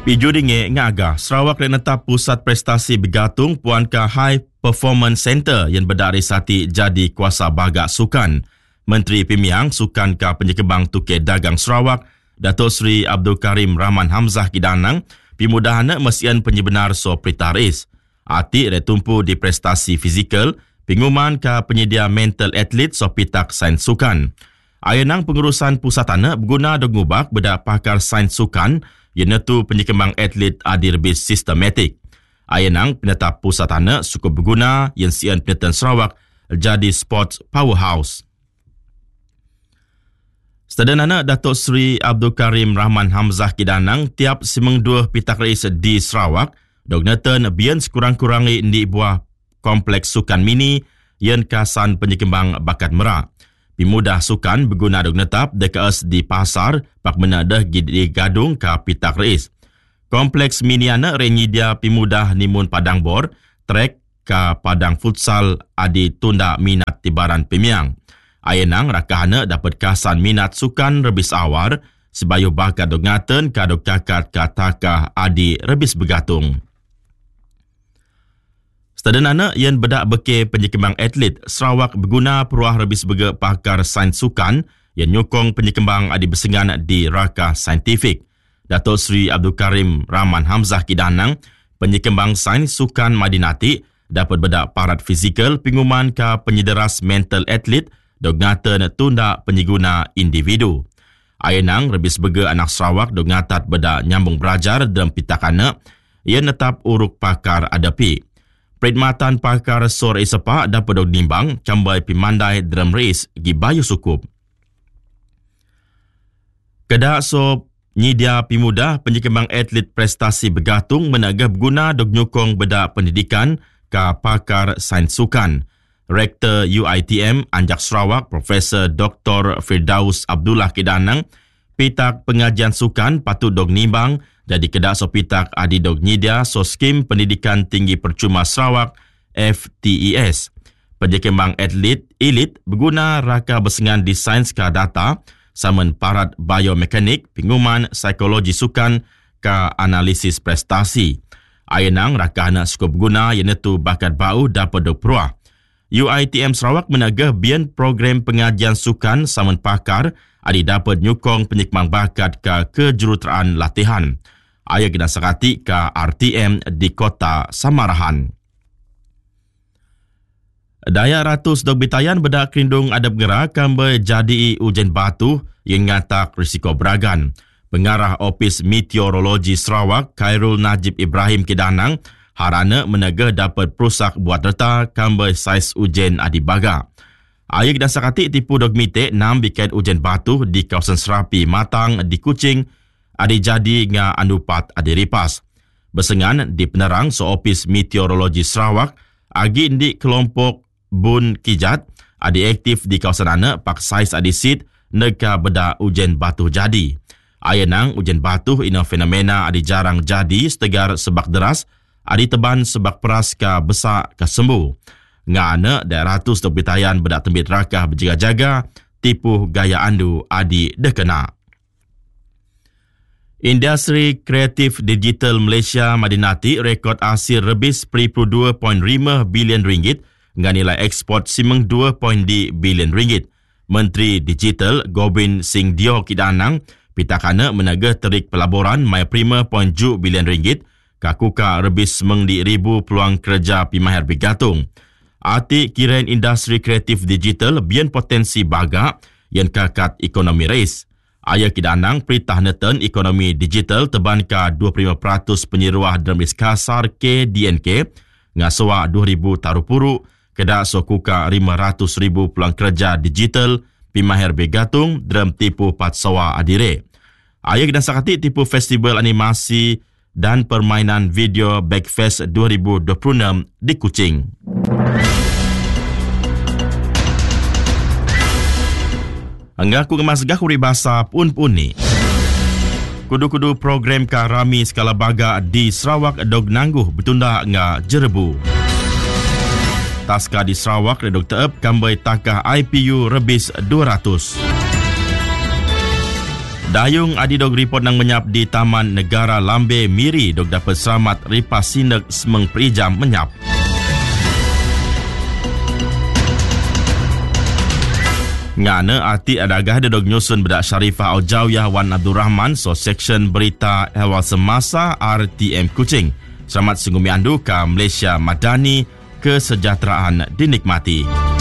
Piju dinge ngaga Sarawak renata pusat prestasi bergantung Puan Ka High Performance Center yang berdari sati jadi kuasa bagak sukan. Menteri Pemiang Sukan Ka Penyekembang Tukar Dagang Sarawak, Datuk Seri Abdul Karim Rahman Hamzah Kidanang, pimudahana mesian penyebenar so pritaris. Ati retumpu di prestasi fizikal, pengumuman ka penyedia mental atlet so pitak sains sukan. Ayenang pengurusan pusatana berguna dengubak bedak pakar sains sukan iaitu penyekembang atlet adi lebih sistematik. Ayenang penetap pusatana cukup berguna yang sian penetan Sarawak jadi sports powerhouse. Sedanana Datuk Seri Abdul Karim Rahman Hamzah Kidanang tiap simeng dua pitak rais di Sarawak dog neten bian sekurang-kurangi di buah kompleks sukan mini yang kasan penyekembang bakat merah. Pimudah sukan berguna dog netap dekas di pasar pak menadah di gadung ka pitak rais. Kompleks miniana renyidia pimudah nimun padang bor, trek ka padang futsal adi tunda minat tibaran Pemiang. Ayenang rakahana dapat kasan minat sukan rebis awar sebayu bakat dog ngaten ka dog kakat ka takah adi rebis bergatung. Sedanana yang bedak beke penyekembang atlet, Sarawak berguna peruah rebis bega pakar sains sukan yang nyokong penyekembang adi bersengan di raka saintifik. Datuk Seri Abdul Karim Rahman Hamzah Kidanang, penyekembang sains sukan Madinati, dapat bedak parat fizikal pengumuman ka penyederas mental atlet dog ngata tunda penyeguna individu. Ayenang rebis bega anak Sarawak dog ngatat bedak nyambung belajar dalam pitakana, ia netap uruk pakar adapi. Perkhidmatan pakar sore sepak dapat dog nimbang cambai pimandai drum race gi bayu sukup. Kedak so nyidia pimudah penyekembang atlet prestasi bergantung menagah berguna dog nyokong bedak pendidikan ka pakar sains sukan. Rektor UiTM Anjak Sarawak Profesor Dr. Firdaus Abdullah Kidanang, pitak pengajian sukan patut dog nimbang jadi kedak so pitak adi dog nyidia so skim pendidikan tinggi percuma Sarawak FTES. Penyekembang atlet elit berguna raka bersengan di sains ka data saman parat biomekanik, pengumuman psikologi sukan ka analisis prestasi. Ayenang raka anak cukup berguna iaitu bakat bau dapat dog peruah. UiTM Sarawak menagah bian program pengajian sukan saman pakar adi dapat nyukong penyekembang bakat ka kejuruteraan latihan. Aya kena sakati ka RTM di kota Samarahan. Daya ratus dog bitayan bedak kerindung adab gera kambe jadi ujian batu yang ngatak risiko beragan. Pengarah Opis Meteorologi Sarawak Khairul Najib Ibrahim Kidanang harana menagah dapat perusak buat reta kambe saiz ujian adibaga. Aya kena sakati tipu dog mite 6 biket ujian batu di kawasan Serapi Matang di Kuching adi jadi nga anupat adi ripas. Bersengan di penerang so Opis Meteorologi Sarawak, agi di kelompok Bun Kijat, adi aktif di kawasan ana pak saiz adi sit neka beda ujian batu jadi. Ayenang ujian batu ina fenomena adi jarang jadi setegar sebak deras, adi teban sebak peras ka besak ka sembuh. Nga ana daerah ratus dok bitayan bedak tembit rakah berjaga-jaga, tipu gaya andu adi dekena. Industri kreatif digital Malaysia Madinati rekod hasil rebis RM2.5 bilion dengan nilai ekspor simeng 2 bilion ringgit. Menteri Digital Gobind Singh Dio Kidanang pitakana menagah terik pelaburan mai RM5.7 bilion kakuka rebis semeng di ribu peluang kerja pimahir bergantung. Arti kirain industri kreatif digital bian potensi baga yang kakat ekonomi rais. Aya Kidanang perintah neten ekonomi digital teban ka 25% penyeruah dalam ris kasar KDNK ngasawa 2,000 tarupuru kedak sokuka 500,000 peluang kerja digital pimahir begatung dalam tipu patsawa adire. Aya Kidanang sakati tipu festival animasi dan permainan video Backfest 2026 di Kuching. Angga ku kemas gah kuri bahasa pun-pun ni. Kudu-kudu program ka rami skala baga di Sarawak dog nangguh betunda nga jerebu. Taska di Sarawak dog teep kambai takah IPU rebis 200. Dayung adi dog report nang menyap di Taman Negara Lambe Miri dog dapat selamat ripas sinek semeng perijam menyap. Ngana arti adagah dog nyusun bedak Syarifah Aujawiyah Wan Abdul Rahman so section berita ehwal semasa RTM Kuching. Selamat sungguh miandu ke Malaysia Madani, kesejahteraan dinikmati.